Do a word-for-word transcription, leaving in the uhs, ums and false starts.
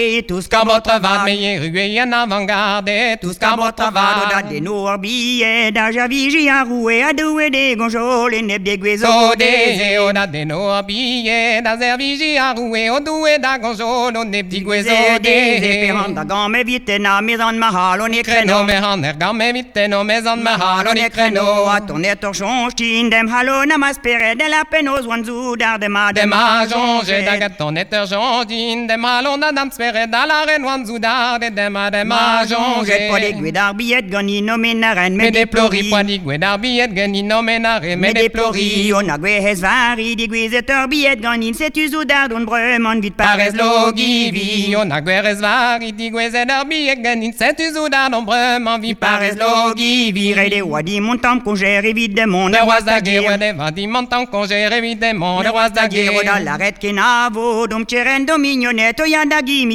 Et tous Scabotra va meilleur rué en avant-garde, tous scabotra Vado da va. de noir billet, da javigi a roué a doué des gonjoles et neb des guézos Sode, o da de no abille, da zervigi a roué, o doué da gonjol, on est petit guézo des épérants de. da gamme vite na maison mahal on est Créneau, créneau. mais en ergam, mais vite, no maison de mahal, on est créneau. A ton etor change tin dem halo na maspere de la penos wanzu dar de ma De ma jonge, da gaton et jondine, de malon da dam spere, da la reine wanzouda, de de ma de ma jonge. Jet pas des guédar billet gani no menaren Me me déplori, déplori. point di guedar billet, gani no menare, me Me déplori, déplori. on a gué vari di guizeteur billet gani c'est tu zoudar don breman vite Pares pares logi vi, on a gueres vari, di guezeder billet, gani, c'est tu zouda, nombrement vi, pares logi vi. Viré des wadi mon temps qu'on gère évidemment. Le roi d'Aguirre, ouais, va di montant qu'on gère évidemment, le roi d'Aguirre. Guerre da l'arrête che navo, dom ceren domignonetto, yandaghi